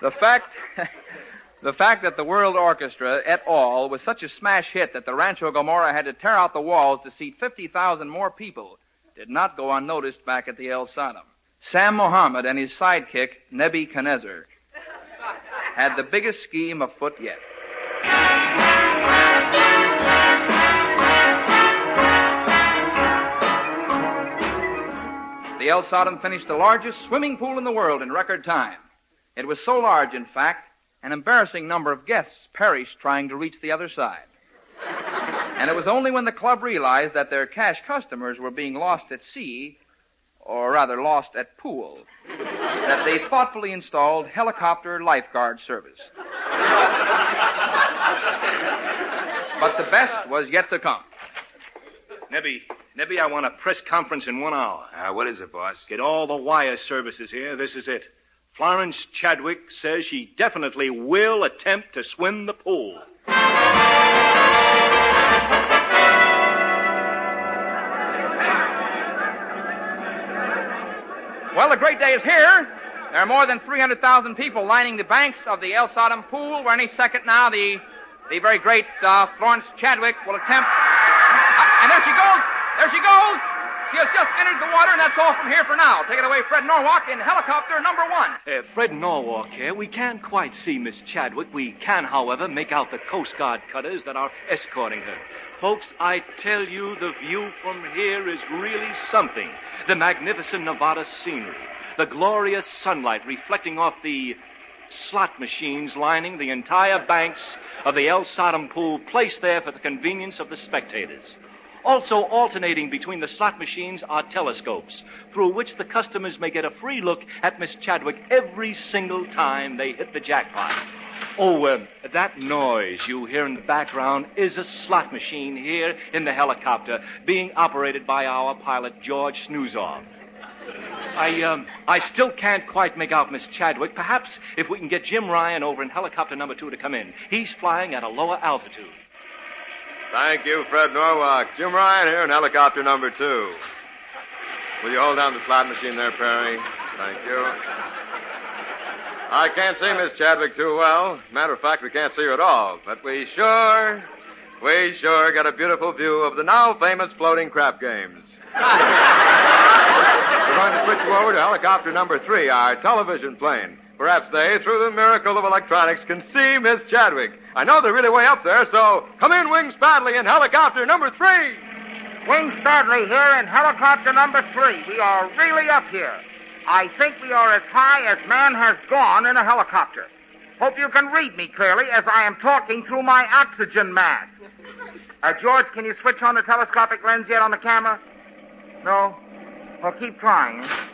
The fact that the World Orchestra et al. Was such a smash hit that the Rancho Gomorrah had to tear out the walls to seat 50,000 more people did not go unnoticed back at the El Sodom. Sam Mohammed and his sidekick, Nebuchadnezzar, had the biggest scheme afoot yet. The El Sodom finished the largest swimming pool in the world in record time. It was so large, in fact, an embarrassing number of guests perished trying to reach the other side. And it was only when the club realized that their cash customers were being lost at sea, or rather lost at pool, that they thoughtfully installed helicopter lifeguard service. But the best was yet to come. Nebby, I want a press conference in 1 hour. What is it, boss? Get all the wire services here. This is it. Florence Chadwick says she definitely will attempt to swim the pool. Well, the great day is here. There are more than 300,000 people lining the banks of the El Sodom pool, where any second now the very great Florence Chadwick will attempt... and there she goes! There she goes! She has just entered the water, and that's all from here for now. Take it away, Fred Norwalk, in helicopter number 1. Fred Norwalk here. We can't quite see Miss Chadwick. We can, however, make out the Coast Guard cutters that are escorting her. Folks, I tell you, the view from here is really something. The magnificent Nevada scenery, the glorious sunlight reflecting off the slot machines lining the entire banks of the El Sodom pool, placed there for the convenience of the spectators. Also alternating between the slot machines are telescopes, through which the customers may get a free look at Miss Chadwick every single time they hit the jackpot. That noise you hear in the background is a slot machine here in the helicopter being operated by our pilot, George Snoozov. I still can't quite make out Miss Chadwick. Perhaps if we can get Jim Ryan over in helicopter number 2 to come in. He's flying at a lower altitude. Thank you, Fred Norwalk. Jim Ryan here in helicopter number 2. Will you hold down the slot machine there, Perry? Thank you. I can't see Miss Chadwick too well. Matter of fact, we can't see her at all. But we sure got a beautiful view of the now famous floating crap games. We're going to switch you over to helicopter number 3, our television plane. Perhaps they, through the miracle of electronics, can see Miss Chadwick. I know they're really way up there, so come in, Wings Badley, in helicopter number 3. Wings Badley here in helicopter number 3. We are really up here. I think we are as high as man has gone in a helicopter. Hope you can read me clearly as I am talking through my oxygen mask. George, can you switch on the telescopic lens yet on the camera? No? Well, keep trying.